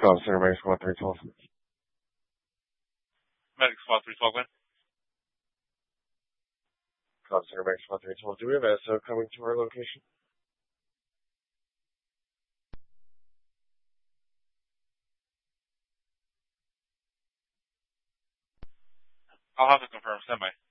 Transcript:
Center Medic Squad 312. Medic Squad 312, man. Center Medic Squad 312. Do we have SO coming to our location? I'll have to confirm. Stand by.